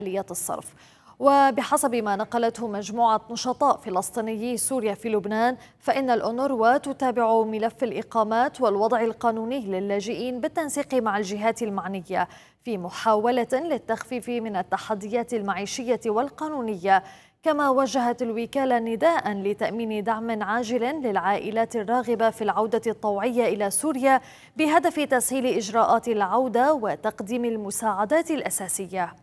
الصرف. وبحسب ما نقلته مجموعة نشطاء فلسطينيي سوريا في لبنان، فإن الأونروا تتابع ملف الإقامات والوضع القانوني للاجئين بالتنسيق مع الجهات المعنية في محاولة للتخفيف من التحديات المعيشية والقانونية. كما وجهت الوكالة نداء لتأمين دعم عاجل للعائلات الراغبة في العودة الطوعية إلى سوريا بهدف تسهيل إجراءات العودة وتقديم المساعدات الأساسية.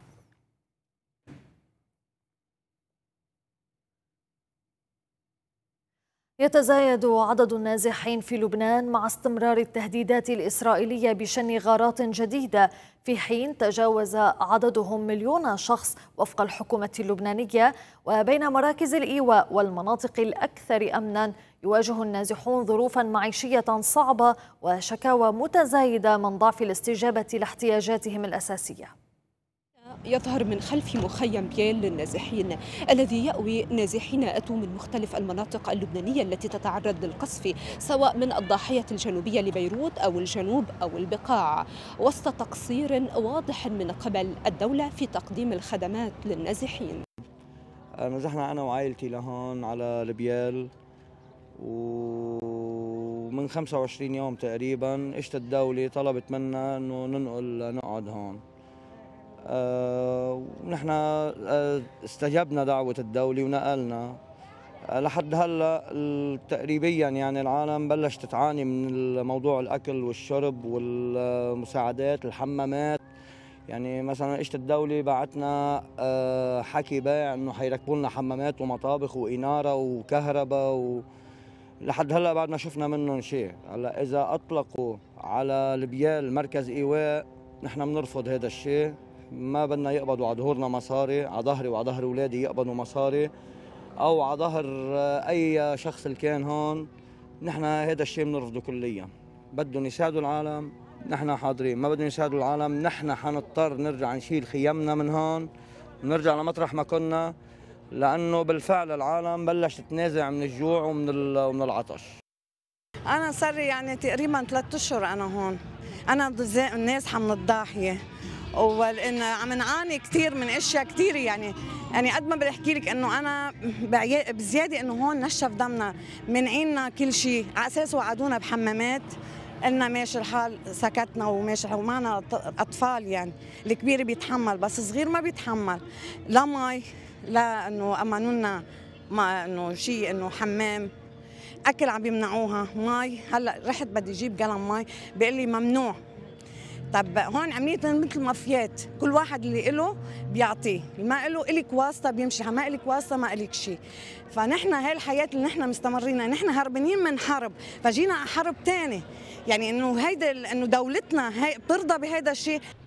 يتزايد عدد النازحين في لبنان مع استمرار التهديدات الإسرائيلية بشن غارات جديدة، في حين تجاوز عددهم 1,000,000 شخص وفق الحكومة اللبنانية. وبين مراكز الإيواء والمناطق الأكثر أمنا يواجه النازحون ظروفا معيشية صعبة وشكاوى متزايدة من ضعف الاستجابة لاحتياجاتهم الأساسية. يظهر من خلف مخيم بيل للنازحين الذي يأوي نازحين أتوا من مختلف المناطق اللبنانية التي تتعرض للقصف، سواء من الضاحية الجنوبية لبيروت أو الجنوب أو البقاع، وسط تقصير واضح من قبل الدولة في تقديم الخدمات للنازحين. نزحنا أنا وعائلتي لهون على البيال، ومن 25 يوم تقريبا اجت الدولة طلبت منا أنه ننقل نقعد هون. ونحن استجبنا دعوة الدولة ونقلنا. لحد هلا تقريبيا يعني العالم بلشت تعاني من موضوع الاكل والشرب والمساعدات، الحمامات. يعني مثلا اجت الدولة بعتنا حكي بايع انه حيركبوا لنا حمامات ومطابخ وإنارة وكهرباء، لحد هلا بعد ما شفنا منهم شيء. هلا اذا اطلقوا على البيال مركز ايواء نحن بنرفض هذا الشيء. ما بدنا يقبضوا على ظهورنا مصاري، على ظهري وعلى ظهر اولادي يقبضوا مصاري، او على ظهر اي شخص اللي كان هون. نحن هذا الشيء بنرفضه كليا. بدهم يساعدوا العالم نحن حاضرين، ما بدهم يساعدوا العالم نحن حنضطر نرجع نشيل خيمنا من هون ونرجع لمطرح ما كنا، لانه بالفعل العالم بلشت تنازع من الجوع ومن العطش. انا صار لي يعني تقريبا 3 اشهر انا هون. انا نازحه من الضاحيه، ولان عم نعاني كثير من اشياء كثير. يعني قد ما بدي احكي لك انه انا بزياده انه هون نشف دمنا، منعينا كل شيء، على اساس وعدونا بحمامات. قلنا ماشي الحال، سكتنا وماشي الحال، ومعنا اطفال. يعني الكبير بيتحمل بس الصغير ما بيتحمل، لا مي، لا انه امنوا لنا ما انه شيء، انه حمام، اكل عم بيمنعوها، مي. هلا رحت بدي اجيب قلم مي بيقول لي ممنوع. طب هون عملية مثل مافيات، كل واحد اللي إله بيعطيه، ما إله إلك واسطة بيمشي، ما إلك واسطة ما إلك شيء. فنحن هاي الحياة اللي نحن مستمرين، نحن هربانين من حرب، فجينا على حرب تاني. يعني إنه هيدا إنه دولتنا هي بترضى بهذا الشيء.